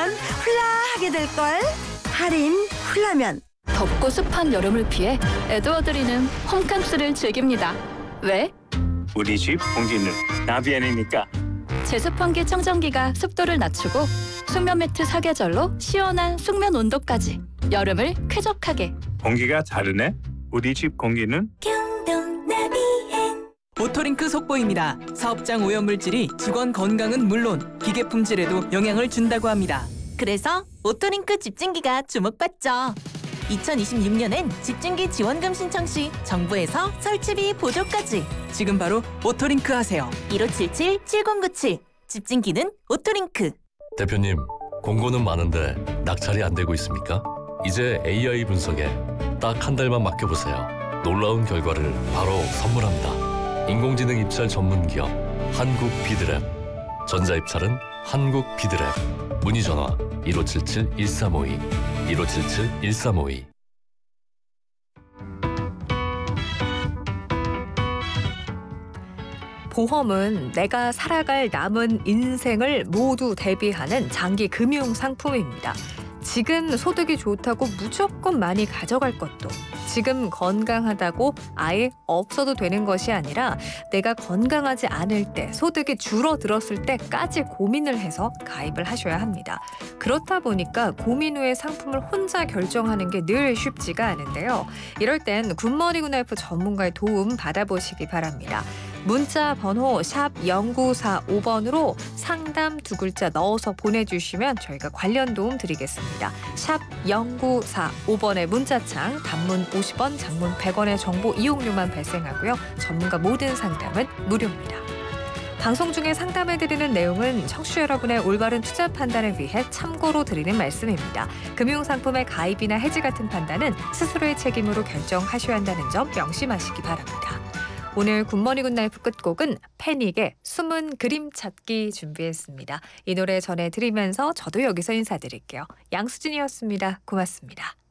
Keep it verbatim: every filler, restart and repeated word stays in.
쓰면 훌라하게 될걸. 할인 훌라면. 덥고 습한 여름을 피해 에드워드리는 홈캉스를 즐깁니다. 왜? 우리 집 공기는 나비엔이니까. 제습환기 청정기가 습도를 낮추고 숙면 매트 사계절로 시원한 숙면 온도까지 여름을 쾌적하게. 공기가 다르네. 우리 집 공기는 오토링크 속보입니다. 사업장 오염물질이 직원 건강은 물론 기계 품질에도 영향을 준다고 합니다. 그래서 오토링크 집진기가 주목받죠. 이천이십육 년엔 집진기 지원금 신청 시 정부에서 설치비 보조까지. 지금 바로 오토링크 하세요. 일오칠칠 칠공구칠 집진기는 오토링크. 대표님, 공고는 많은데 낙찰이 안 되고 있습니까? 이제 에이아이 분석에 딱 한 달만 맡겨보세요. 놀라운 결과를 바로 선물합니다. 인공지능 입찰 전문 기업 한국 비드랩. 전자입찰은 한국 비드랩. 문의 전화 일오칠칠 일삼오이 일오칠칠 일삼오이. 보험은 내가 살아갈 남은 인생을 모두 대비하는 장기 금융 상품입니다. 지금 소득이 좋다고 무조건 많이 가져갈 것도, 지금 건강하다고 아예 없어도 되는 것이 아니라 내가 건강하지 않을 때, 소득이 줄어들었을 때까지 고민을 해서 가입을 하셔야 합니다. 그렇다 보니까 고민 후에 상품을 혼자 결정하는 게 늘 쉽지가 않은데요. 이럴 땐 굿모닝 굿라이프 전문가의 도움 받아보시기 바랍니다. 문자 번호 샵 영구사오 번으로 상담 두 글자 넣어서 보내주시면 저희가 관련 도움 드리겠습니다. 샵 영구사오 번의 문자창, 단문 오십 원, 장문 백 원의 정보 이용료만 발생하고요. 전문가 모든 상담은 무료입니다. 방송 중에 상담해드리는 내용은 청취자 여러분의 올바른 투자 판단을 위해 참고로 드리는 말씀입니다. 금융상품의 가입이나 해지 같은 판단은 스스로의 책임으로 결정하셔야 한다는 점 명심하시기 바랍니다. 오늘 굿모닝 굿나이프 끝곡은 패닉의 숨은 그림 찾기 준비했습니다. 이 노래 전해드리면서 저도 여기서 인사드릴게요. 양수진이었습니다. 고맙습니다.